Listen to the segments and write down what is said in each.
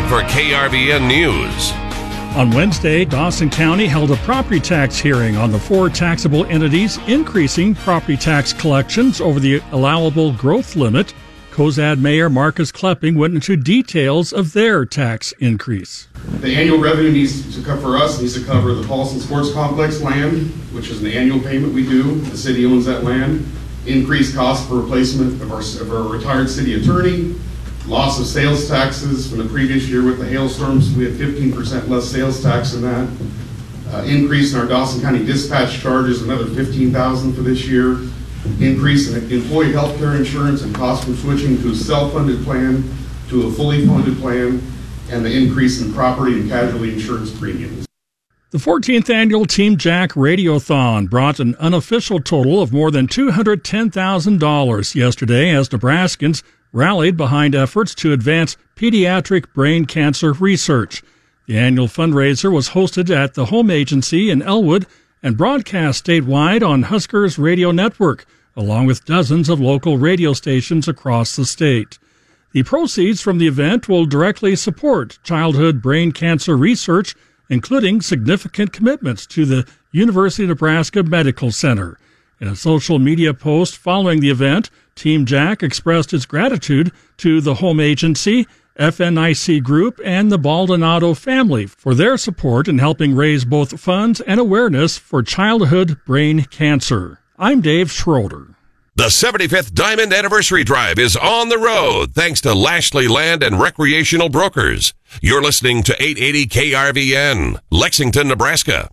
for KRVN News. On Wednesday, Dawson County held a property tax hearing on the 4 taxable entities increasing property tax collections over the allowable growth limit. Cozad Mayor Marcus Klepping went into details of their tax increase. The annual revenue needs to cover the Paulson Sports Complex land, which is an annual payment we do. The city owns that land. Increased cost for replacement of our retired city attorney. Loss of sales taxes from the previous year with the hailstorms. We had 15% less sales tax than that. Increase in our Dawson County dispatch charges, another $15,000 for this year. Increase in employee health care insurance and cost from switching to a self-funded plan to a fully funded plan, and the increase in property and casualty insurance premiums. The 14th annual Team Jack Radiothon brought an unofficial total of more than $210,000 yesterday as Nebraskans rallied behind efforts to advance pediatric brain cancer research. The annual fundraiser was hosted at the Home Agency in Elwood and broadcast statewide on Huskers Radio Network, along with dozens of local radio stations across the state. The proceeds from the event will directly support childhood brain cancer research, including significant commitments to the University of Nebraska Medical Center. In a social media post following the event, Team Jack expressed its gratitude to the Home Agency, FNIC Group, and the Baldonado family for their support in helping raise both funds and awareness for childhood brain cancer. I'm Dave Schroeder. The 75th Diamond Anniversary Drive is on the road thanks to Lashley Land and Recreational Brokers. You're listening to 880 KRVN, Lexington, Nebraska.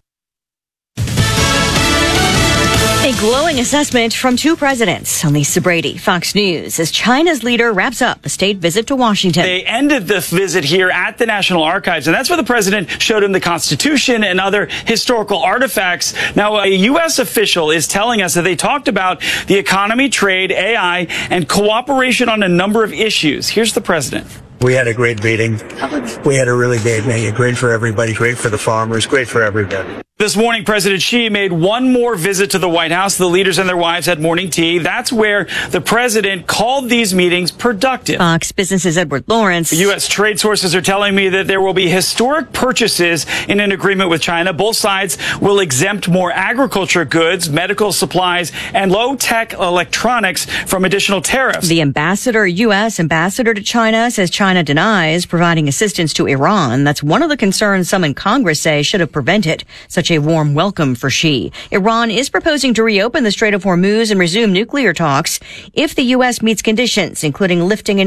A glowing assessment from 2 presidents. Lisa Brady, Fox News, as China's leader wraps up a state visit to Washington. They ended the visit here at the National Archives, and that's where the president showed him the Constitution and other historical artifacts. Now, a U.S. official is telling us that they talked about the economy, trade, AI, and cooperation on a number of issues. Here's the president. We had a great meeting. We had a really great meeting. Great for everybody, great for the farmers, great for everybody. This morning, President Xi made one more visit to the White House. The leaders and their wives had morning tea. That's where the president called these meetings productive. Fox Business's Edward Lawrence. U.S. trade sources are telling me that there will be historic purchases in an agreement with China. Both sides will exempt more agriculture goods, medical supplies, and low-tech electronics from additional tariffs. The U.S. ambassador to China says China denies providing assistance to Iran. That's one of the concerns some in Congress say should have prevented such a warm welcome for Xi. Iran is proposing to reopen the Strait of Hormuz and resume nuclear talks if the U.S. meets conditions, including lifting